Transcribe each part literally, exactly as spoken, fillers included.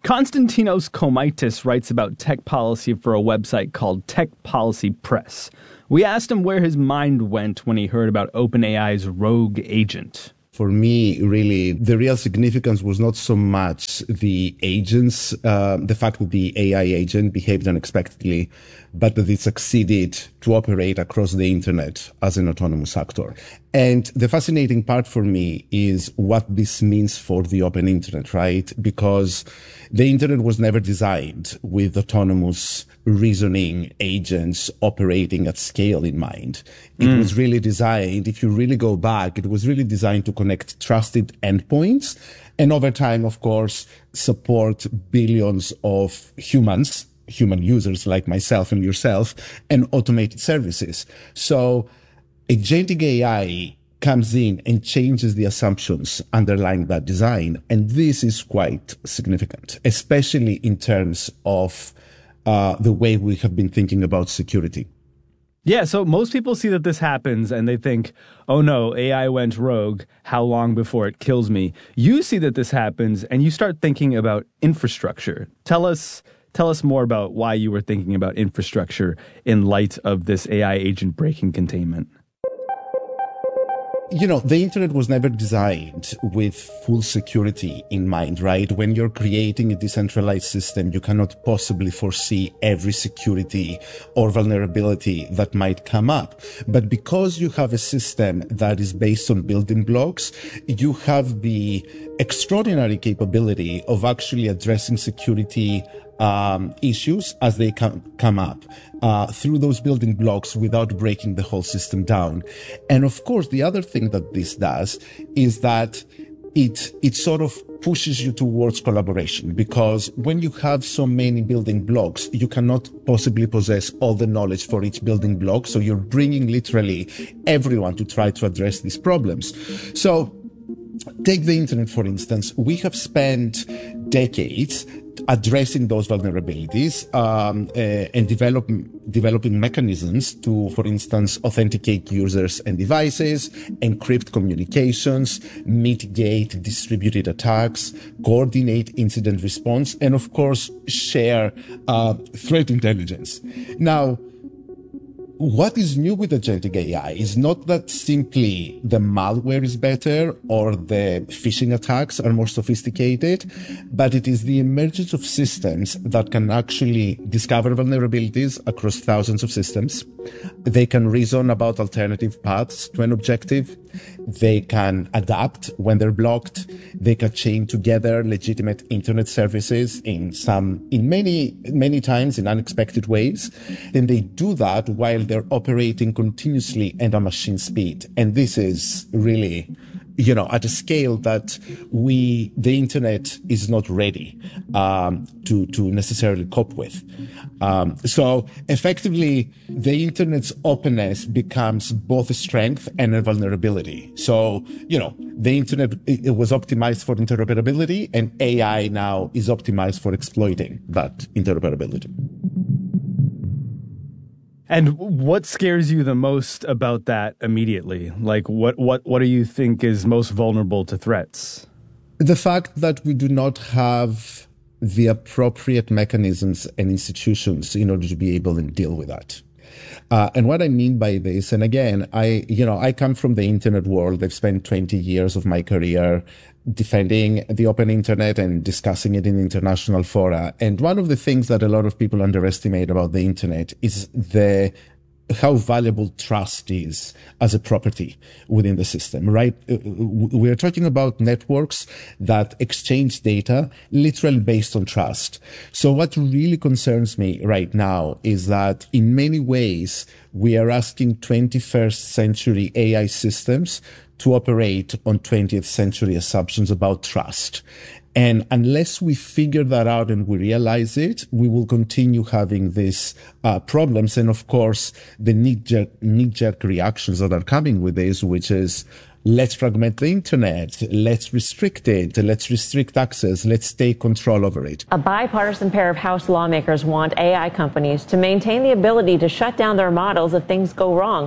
Konstantinos Komaitis writes about tech policy for a website called Tech Policy Press. We asked him where his mind went when he heard about OpenAI's Rogue agent. For me, really, the real significance was not so much the agents, uh, the fact that the A I agent behaved unexpectedly, but that it succeeded to operate across the internet as an autonomous actor. And the fascinating part for me is what this means for the open internet, right? Because the internet was never designed with autonomous reasoning agents operating at scale in mind. It mm. was really designed, if you really go back, it was really designed to connect trusted endpoints and over time, of course, support billions of humans, human users like myself and yourself, and automated services. So agentic A I comes in and changes the assumptions underlying that design. And this is quite significant, especially in terms of uh, the way we have been thinking about security. Yeah, so most people see that this happens and they think, oh no, A I went rogue. How long before it kills me? You see that this happens and you start thinking about infrastructure. Tell us, tell us more about why you were thinking about infrastructure in light of this A I agent breaking containment. You know, the internet was never designed with full security in mind, right? When you're creating a decentralized system, you cannot possibly foresee every security or vulnerability that might come up. But because you have a system that is based on building blocks, you have the extraordinary capability of actually addressing security Um, issues as they come, come up uh, through those building blocks without breaking the whole system down. And of course, the other thing that this does is that it it sort of pushes you towards collaboration, because when you have so many building blocks, you cannot possibly possess all the knowledge for each building block. So you're bringing literally everyone to try to address these problems. So take the internet, for instance. We have spent decades addressing those vulnerabilities um, uh, and develop, developing mechanisms to, for instance, authenticate users and devices, encrypt communications, mitigate distributed attacks, coordinate incident response, and of course, share uh, threat intelligence. Now, what is new with agentic A I is not that simply the malware is better or the phishing attacks are more sophisticated, but it is the emergence of systems that can actually discover vulnerabilities across thousands of systems. They can reason about alternative paths to an objective. They can adapt when they're blocked. They can chain together legitimate internet services in some, in many, many times in unexpected ways. And they do that while they're operating continuously and at machine speed. And this is really, you know, at a scale that we, the internet is not ready um, to, to necessarily cope with. Um, so effectively, the internet's openness becomes both a strength and a vulnerability. So, you know, the internet, it was optimized for interoperability, and A I now is optimized for exploiting that interoperability. And what scares you the most about that immediately? Like, what, what, what do you think is most vulnerable to threats? The fact that we do not have the appropriate mechanisms and institutions in order to be able to deal with that. Uh, and what I mean by this, and again, I, you know, I come from the internet world. I've spent twenty years of my career defending the open internet and discussing it in international fora. And one of the things that a lot of people underestimate about the internet is the how valuable trust is as a property within the system, right? We're talking about networks that exchange data literally based on trust. So what really concerns me right now is that in many ways, we are asking twenty-first century A I systems to operate on twentieth century assumptions about trust. And unless we figure that out and we realize it, we will continue having these uh, problems. And of course, the knee-jerk, knee-jerk reactions that are coming with this, which is, let's fragment the internet, let's restrict it, let's restrict access, let's take control over it. A bipartisan pair of House lawmakers want A I companies to maintain the ability to shut down their models if things go wrong.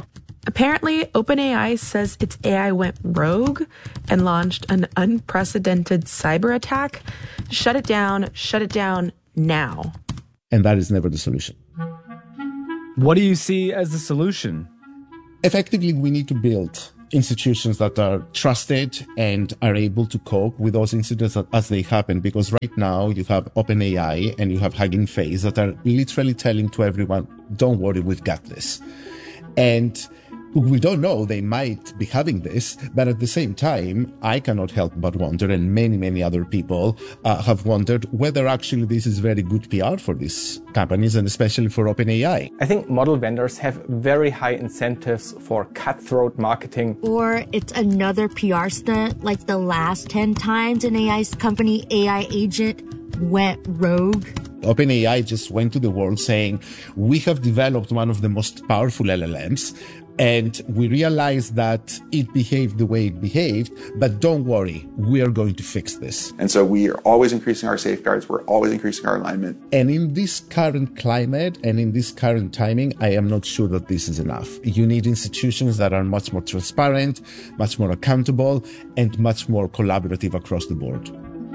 Apparently, OpenAI says its A I went rogue and launched an unprecedented cyber attack. Shut it down, shut it down now. And that is never the solution. What do you see as the solution? Effectively, we need to build institutions that are trusted and are able to cope with those incidents as they happen. Because right now you have OpenAI and you have Hugging Face that are literally telling to everyone, don't worry, we've got this. And we don't know, they might be having this, but at the same time, I cannot help but wonder, and many, many other people uh, have wondered whether actually this is very good P R for these companies and especially for OpenAI. I think model vendors have very high incentives for cutthroat marketing. Or it's another P R stunt like the last ten times an A I company A I agent went rogue. OpenAI just went to the world saying, we have developed one of the most powerful L L Ms, and we realized that it behaved the way it behaved, but don't worry, we are going to fix this. And so we are always increasing our safeguards, we're always increasing our alignment. And in this current climate and in this current timing, I am not sure that this is enough. You need institutions that are much more transparent, much more accountable, and much more collaborative across the board.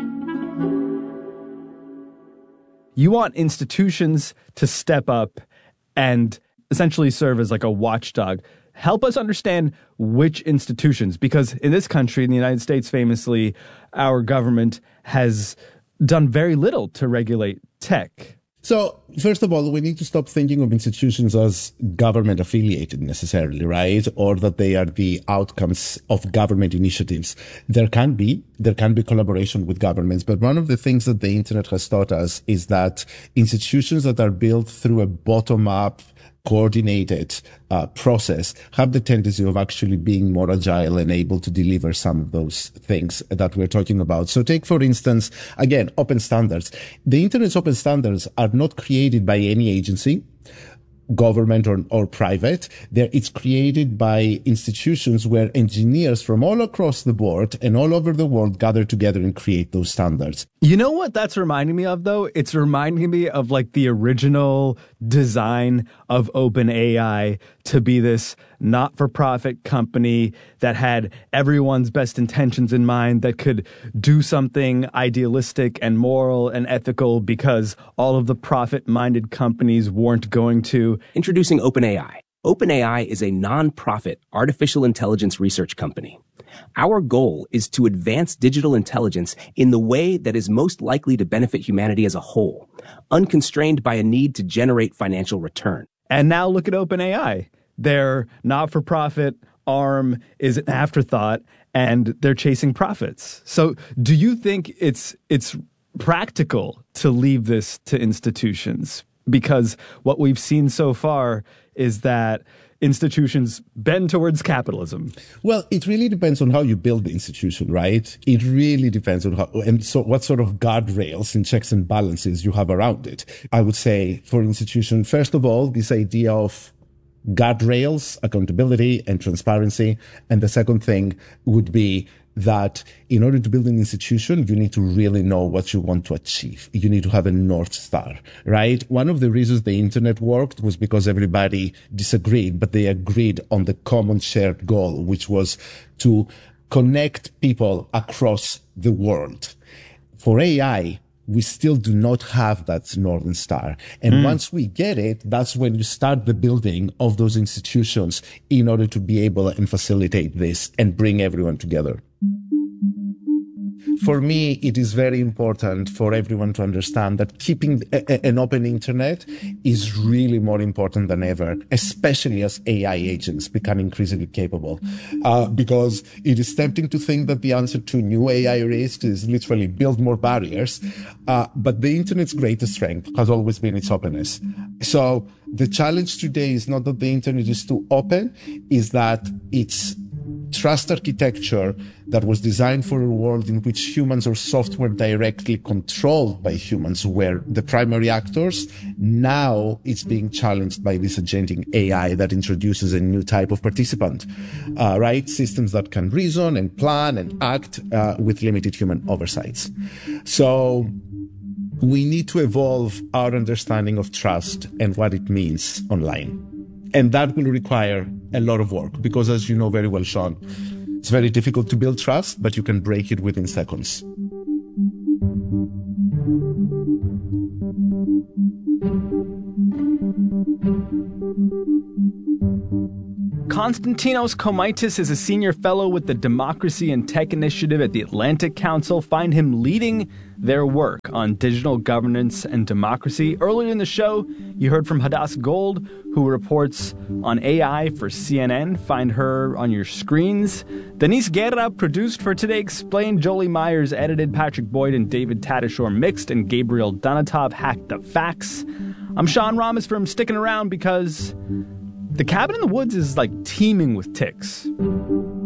You want institutions to step up and essentially serve as like a watchdog. Help us understand which institutions, because in this country, in the United States, famously, our government has done very little to regulate tech. So, first of all, we need to stop thinking of institutions as government affiliated necessarily, right? Or that they are the outcomes of government initiatives. There can be, there can be collaboration with governments, but one of the things that the internet has taught us is that institutions that are built through a bottom-up, coordinated uh, process have the tendency of actually being more agile and able to deliver some of those things that we're talking about. So take, for instance, again, open standards. The internet's open standards are not created by any agency, government or, or private. There, it's created by institutions where engineers from all across the board and all over the world gather together and create those standards. You know what that's reminding me of, though? It's reminding me of like the original design of OpenAI to be this not-for-profit company that had everyone's best intentions in mind, that could do something idealistic and moral and ethical because all of the profit-minded companies weren't going to. Introducing OpenAI. OpenAI is a non-profit artificial intelligence research company. Our goal is to advance digital intelligence in the way that is most likely to benefit humanity as a whole, unconstrained by a need to generate financial return. And now look at OpenAI. Their not-for-profit arm is an afterthought, and they're chasing profits. So do you think it's it's practical to leave this to institutions? Because what we've seen so far is that institutions bend towards capitalism. Well, it really depends on how you build the institution, right? It really depends on how, and so what sort of guardrails and checks and balances you have around it. I would say for institution, first of all, this idea of guardrails, accountability, and transparency. And the second thing would be that in order to build an institution, you need to really know what you want to achieve. You need to have a North Star, right? One of the reasons the internet worked was because everybody disagreed, but they agreed on the common shared goal, which was to connect people across the world. For A I, we still do not have that Northern Star. And mm. once we get it, that's when you start the building of those institutions in order to be able and facilitate this and bring everyone together. For me, it is very important for everyone to understand that keeping a, a, an open internet is really more important than ever, especially as A I agents become increasingly capable. Uh, because it is tempting to think that the answer to new A I risks is literally build more barriers. Uh, but the internet's greatest strength has always been its openness. So the challenge today is not that the internet is too open, is that it's trust architecture that was designed for a world in which humans or software directly controlled by humans were the primary actors. Now it's being challenged by this agentic A I that introduces a new type of participant, uh, right? Systems that can reason and plan and act uh, with limited human oversights. So we need to evolve our understanding of trust and what it means online. And that will require a lot of work because, as you know very well, Sean, it's very difficult to build trust, but you can break it within seconds. Konstantinos Komaitis is a senior fellow with the Democracy and Tech Initiative at the Atlantic Council. Find him leading their work on digital governance and democracy. Earlier in the show, you heard from Hadass Gold, who reports on A I for C N N. Find her on your screens. Denise Guerra produced For Today Explained. Jolie Myers edited. Patrick Boyd and David Tadashore mixed. And Gabriel Donatov hacked the facts. I'm Sean Ramos from Sticking Around because the cabin in the woods is like teeming with ticks.